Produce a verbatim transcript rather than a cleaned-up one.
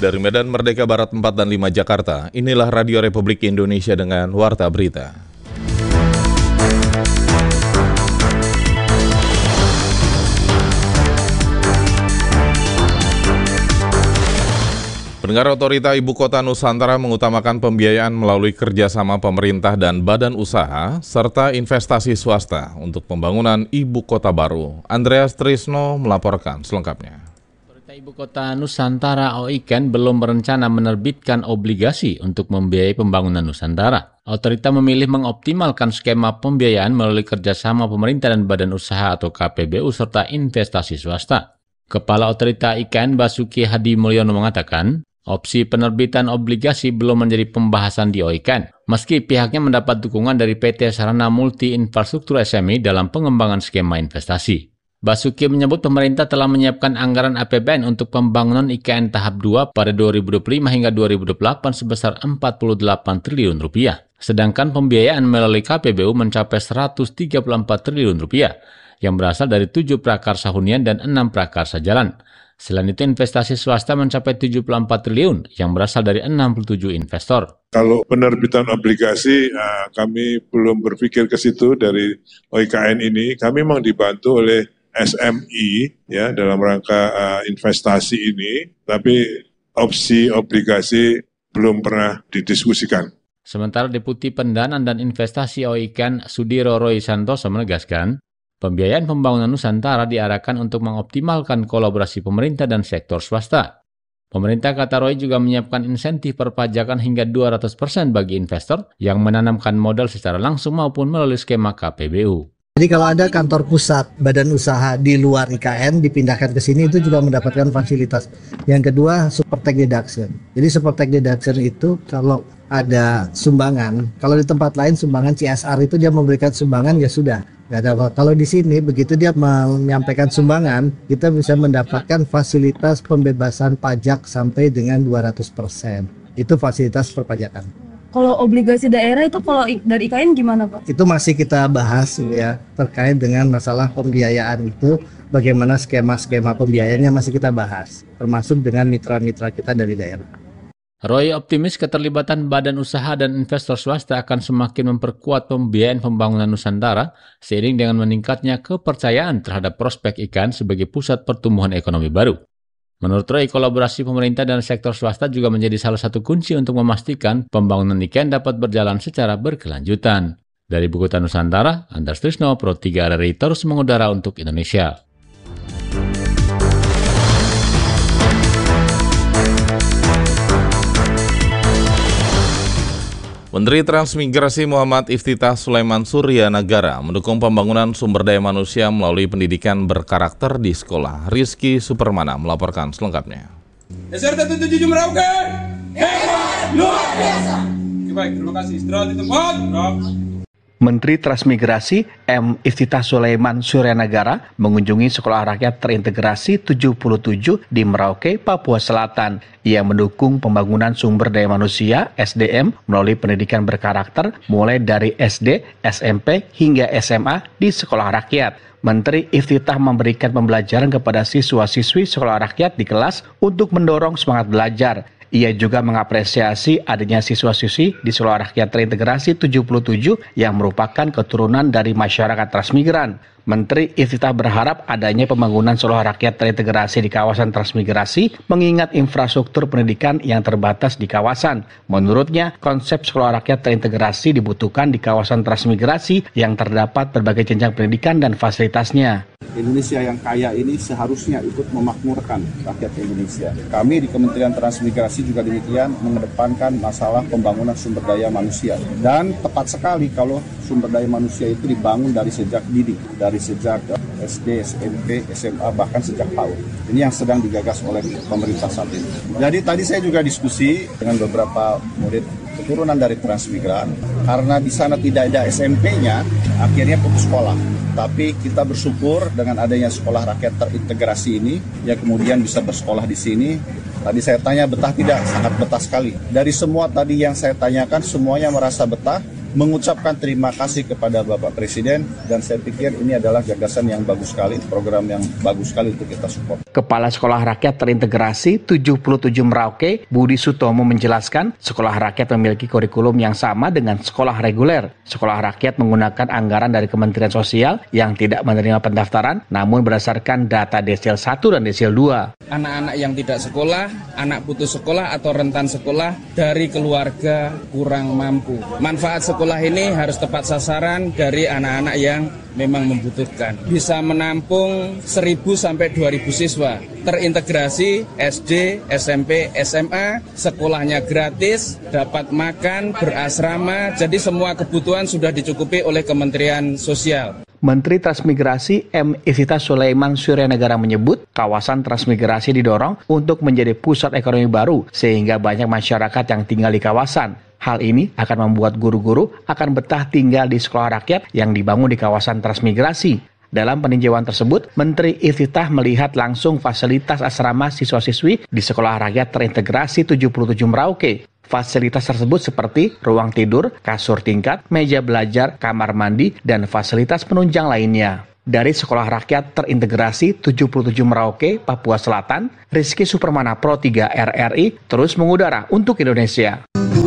Dari Medan Merdeka Barat empat dan lima Jakarta, inilah Radio Republik Indonesia dengan Warta Berita. Pendengar, Otorita Ibu Kota Nusantara mengutamakan pembiayaan melalui kerjasama pemerintah dan badan usaha, serta investasi swasta untuk pembangunan Ibu Kota baru. Andreas Trisno melaporkan selengkapnya. Ibu Kota Nusantara O I K N belum berencana menerbitkan obligasi untuk membiayai pembangunan Nusantara. Otorita memilih mengoptimalkan skema pembiayaan melalui kerjasama pemerintah dan badan usaha atau K P B U serta investasi swasta. Kepala Otorita I K N Basuki Hadi Mulyono mengatakan, opsi penerbitan obligasi belum menjadi pembahasan di O I K N, meski pihaknya mendapat dukungan dari P T Sarana Multi Infrastruktur S M I dalam pengembangan skema investasi. Basuki menyebut pemerintah telah menyiapkan anggaran A P B N untuk pembangunan I K N tahap dua pada dua ribu dua puluh lima hingga dua ribu dua puluh delapan sebesar empat puluh delapan triliun rupiah. Sedangkan pembiayaan melalui K P B U mencapai seratus tiga puluh empat triliun rupiah yang berasal dari tujuh prakarsa hunian dan enam prakarsa jalan. Selain itu, investasi swasta mencapai tujuh puluh empat triliun yang berasal dari enam puluh tujuh investor. Kalau penerbitan obligasi, uh, kami belum berpikir ke situ dari O I K N ini. Kami memang dibantu oleh S M I ya dalam rangka uh, investasi ini, tapi opsi obligasi belum pernah didiskusikan. Sementara Deputi Pendanaan dan Investasi O I K N Sudiro Roy Santoso menegaskan, pembiayaan pembangunan Nusantara diarahkan untuk mengoptimalkan kolaborasi pemerintah dan sektor swasta. Pemerintah kata Roy juga menyiapkan insentif perpajakan hingga dua ratus persen bagi investor yang menanamkan modal secara langsung maupun melalui skema K P B U. Jadi kalau ada kantor pusat badan usaha di luar I K N dipindahkan ke sini itu juga mendapatkan fasilitas. Yang kedua, super tax deduction. Jadi super tax deduction itu kalau ada sumbangan, kalau di tempat lain sumbangan C S R itu dia memberikan sumbangan ya sudah, nggak ada apa. Kalau di sini begitu dia menyampaikan sumbangan, kita bisa mendapatkan fasilitas pembebasan pajak sampai dengan dua ratus persen. Itu fasilitas perpajakan. Kalau obligasi daerah itu kalau dari I K N gimana Pak? Itu masih kita bahas ya, terkait dengan masalah pembiayaan itu, bagaimana skema-skema pembiayaannya masih kita bahas, termasuk dengan mitra-mitra kita dari daerah. Roy optimis keterlibatan badan usaha dan investor swasta akan semakin memperkuat pembiayaan pembangunan Nusantara seiring dengan meningkatnya kepercayaan terhadap prospek I K N sebagai pusat pertumbuhan ekonomi baru. Menurut Roy, kolaborasi pemerintah dan sektor swasta juga menjadi salah satu kunci untuk memastikan pembangunan I K N dapat berjalan secara berkelanjutan. Dari Ibu Kota Nusantara, Andreas Trisno, Pro tiga R R I terus mengudara untuk Indonesia. Menteri Transmigrasi Muhammad Iftithah Sulaiman Suryanagara mendukung pembangunan sumber daya manusia melalui pendidikan berkarakter di sekolah. Rizky Supermana melaporkan selengkapnya. Peserta tujuh tujuh Merauke, hebat luar biasa. Oke, baik, terima kasih. Istirahat di tempat. Stop. Menteri Transmigrasi M. Iftithah Sulaiman Suryanagara mengunjungi Sekolah Rakyat Terintegrasi tujuh puluh tujuh di Merauke, Papua Selatan. Ia mendukung pembangunan sumber daya manusia S D M melalui pendidikan berkarakter mulai dari S D, S M P hingga S M A di Sekolah Rakyat. Menteri Iftithah memberikan pembelajaran kepada siswa-siswi Sekolah Rakyat di kelas untuk mendorong semangat belajar. Ia juga mengapresiasi adanya siswa-siswi di Sekolah Rakyat Terintegrasi tujuh puluh tujuh yang merupakan keturunan dari masyarakat transmigran. Menteri Iftithah berharap adanya pembangunan Sekolah Rakyat Terintegrasi di kawasan transmigrasi mengingat infrastruktur pendidikan yang terbatas di kawasan. Menurutnya, konsep Sekolah Rakyat Terintegrasi dibutuhkan di kawasan transmigrasi yang terdapat berbagai jenjang pendidikan dan fasilitasnya. Indonesia yang kaya ini seharusnya ikut memakmurkan rakyat Indonesia. Kami di Kementerian Transmigrasi juga demikian mengedepankan masalah pembangunan sumber daya manusia. Dan tepat sekali kalau sumber daya manusia itu dibangun dari sejak dini, dari sejak S D, S M P, S M A, bahkan sejak P A U D. Ini yang sedang digagas oleh pemerintah saat ini. Jadi tadi saya juga diskusi dengan beberapa murid keturunan dari transmigran, karena di sana tidak ada S M P-nya, akhirnya putus sekolah. Tapi kita bersyukur dengan adanya Sekolah Rakyat Terintegrasi ini, ya kemudian bisa bersekolah di sini. Tadi saya tanya betah tidak? Sangat betah sekali. Dari semua tadi yang saya tanyakan, semuanya merasa betah mengucapkan terima kasih kepada Bapak Presiden, dan saya pikir ini adalah gagasan yang bagus sekali, program yang bagus sekali untuk kita support. Kepala Sekolah Rakyat Terintegrasi tujuh puluh tujuh Merauke, Budi Sutomo menjelaskan, sekolah rakyat memiliki kurikulum yang sama dengan sekolah reguler. Sekolah rakyat menggunakan anggaran dari Kementerian Sosial yang tidak menerima pendaftaran, namun berdasarkan data desil satu dan desil dua. Anak-anak yang tidak sekolah, anak putus sekolah atau rentan sekolah dari keluarga kurang mampu. Manfaat sekolah ini harus tepat sasaran dari anak-anak yang memang membutuhkan. Bisa menampung seribu sampai dua ribu siswa. Terintegrasi S D, S M P, S M A, sekolahnya gratis, dapat makan, berasrama, jadi semua kebutuhan sudah dicukupi oleh Kementerian Sosial. Menteri Transmigrasi M. Iftithah Sulaiman Suryanegara menyebut kawasan transmigrasi didorong untuk menjadi pusat ekonomi baru sehingga banyak masyarakat yang tinggal di kawasan. Hal ini akan membuat guru-guru akan betah tinggal di sekolah rakyat yang dibangun di kawasan transmigrasi. Dalam peninjauan tersebut, Menteri Iftithah melihat langsung fasilitas asrama siswa-siswi di Sekolah Rakyat Terintegrasi tujuh puluh tujuh Merauke. Fasilitas tersebut seperti ruang tidur, kasur tingkat, meja belajar, kamar mandi, dan fasilitas penunjang lainnya. Dari Sekolah Rakyat Terintegrasi tujuh puluh tujuh Merauke, Papua Selatan, Rizky Supermana Pro tiga R R I terus mengudara untuk Indonesia.